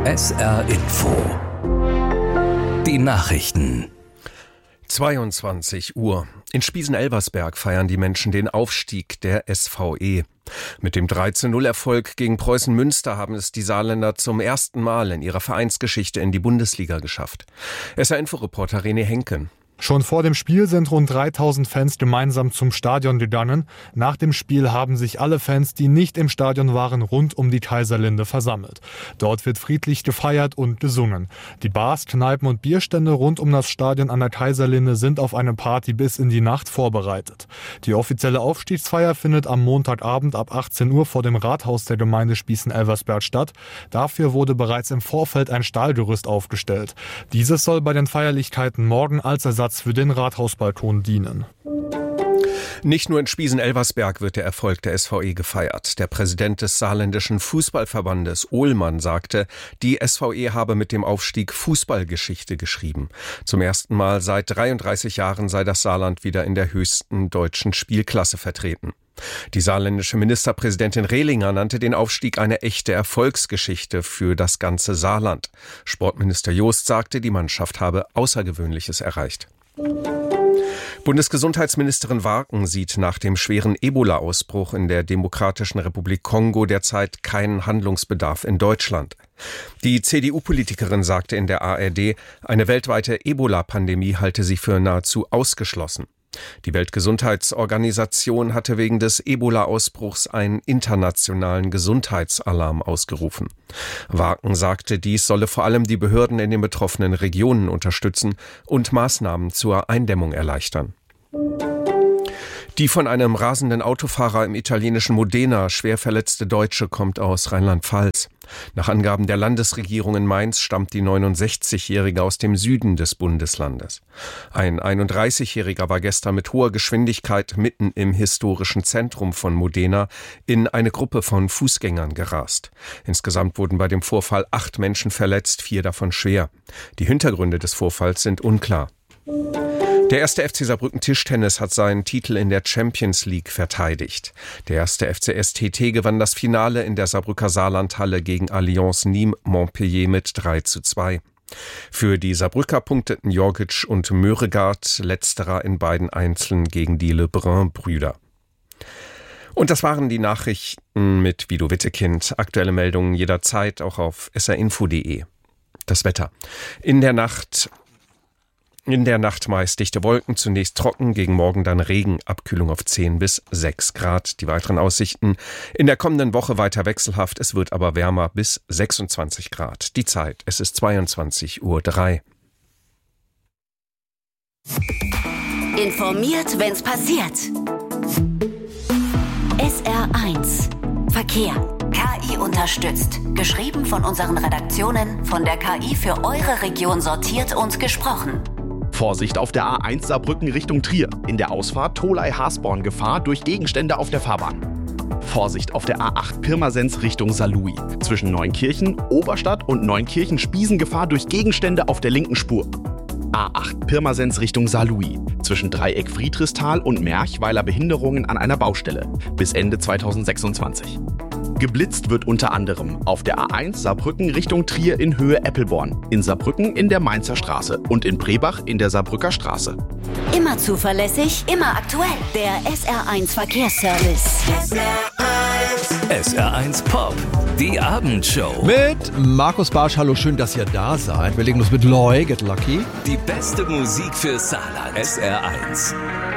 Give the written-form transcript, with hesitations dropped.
SR Info. Die Nachrichten. 22 Uhr. In Spiesen-Elversberg feiern die Menschen den Aufstieg der SVE. Mit dem 3:0-Erfolg gegen Preußen Münster haben es die Saarländer zum ersten Mal in ihrer Vereinsgeschichte in die Bundesliga geschafft. SR-Info-Reporter René Henken. Schon vor dem Spiel sind rund 3000 Fans gemeinsam zum Stadion gegangen. Nach dem Spiel haben sich alle Fans, die nicht im Stadion waren, rund um die Kaiserlinde versammelt. Dort wird friedlich gefeiert und gesungen. Die Bars, Kneipen und Bierstände rund um das Stadion an der Kaiserlinde sind auf eine Party bis in die Nacht vorbereitet. Die offizielle Aufstiegsfeier findet am Montagabend ab 18 Uhr vor dem Rathaus der Gemeinde Spiesen-Elversberg statt. Dafür wurde bereits im Vorfeld ein Stahlgerüst aufgestellt. Dieses soll bei den Feierlichkeiten morgen als Ersatz für den Rathausbalkon dienen. Nicht nur in Spiesen-Elversberg wird der Erfolg der SVE gefeiert. Der Präsident des saarländischen Fußballverbandes, Ohlmann, sagte, die SVE habe mit dem Aufstieg Fußballgeschichte geschrieben. Zum ersten Mal seit 33 Jahren sei das Saarland wieder in der höchsten deutschen Spielklasse vertreten. Die saarländische Ministerpräsidentin Rehlinger nannte den Aufstieg eine echte Erfolgsgeschichte für das ganze Saarland. Sportminister Jost sagte, die Mannschaft habe Außergewöhnliches erreicht. Bundesgesundheitsministerin Warken sieht nach dem schweren Ebola-Ausbruch in der Demokratischen Republik Kongo derzeit keinen Handlungsbedarf in Deutschland. Die CDU-Politikerin sagte in der ARD, eine weltweite Ebola-Pandemie halte sie für nahezu ausgeschlossen. Die Weltgesundheitsorganisation hatte wegen des Ebola-Ausbruchs einen internationalen Gesundheitsalarm ausgerufen. Warken sagte, dies solle vor allem die Behörden in den betroffenen Regionen unterstützen und Maßnahmen zur Eindämmung erleichtern. Die von einem rasenden Autofahrer im italienischen Modena schwer verletzte Deutsche kommt aus Rheinland-Pfalz. Nach Angaben der Landesregierung in Mainz stammt die 69-Jährige aus dem Süden des Bundeslandes. Ein 31-Jähriger war gestern mit hoher Geschwindigkeit mitten im historischen Zentrum von Modena in eine Gruppe von Fußgängern gerast. Insgesamt wurden bei dem Vorfall 8 Menschen verletzt, 4 davon schwer. Die Hintergründe des Vorfalls sind unklar. Der 1. FC Saarbrücken Tischtennis hat seinen Titel in der Champions League verteidigt. Der 1. FC STT gewann das Finale in der Saarbrücker Saarlandhalle gegen Allianz Nîmes Montpellier mit 3:2. Für die Saarbrücker punkteten Jorgic und Möregard, letzterer in beiden Einzeln gegen die Lebrun-Brüder. Und das waren die Nachrichten mit Guido Wittekind. Aktuelle Meldungen jederzeit auch auf srinfo.de. Das Wetter. In der Nacht meist dichte Wolken, zunächst trocken, gegen Morgen dann Regen, Abkühlung auf 10 bis 6 Grad. Die weiteren Aussichten in der kommenden Woche weiter wechselhaft, es wird aber wärmer bis 26 Grad. Die Zeit, es ist 22:03 Uhr. Informiert, wenn's passiert. SR1 Verkehr. KI unterstützt. Geschrieben von unseren Redaktionen, von der KI für eure Region sortiert und gesprochen. Vorsicht auf der A1 Saarbrücken Richtung Trier. In der Ausfahrt Tholey-Hasborn Gefahr durch Gegenstände auf der Fahrbahn. Vorsicht auf der A8 Pirmasens Richtung Saarlouis. Zwischen Neunkirchen, Oberstadt und Neunkirchen-Spiesen Gefahr durch Gegenstände auf der linken Spur. A8 Pirmasens Richtung Saarlouis. Zwischen Dreieck Friedrichsthal und Merchweiler Behinderungen an einer Baustelle. Bis Ende 2026. Geblitzt wird unter anderem auf der A1 Saarbrücken Richtung Trier in Höhe Eppelborn, in Saarbrücken in der Mainzer Straße und in Brebach in der Saarbrücker Straße. Immer zuverlässig, immer aktuell. Der SR1 Verkehrsservice. SR1 Pop, die Abendshow. Mit Markus Barsch, hallo, schön, dass ihr da seid. Wir legen los mit Loy, Get Lucky. Die beste Musik für Saarland. SR1.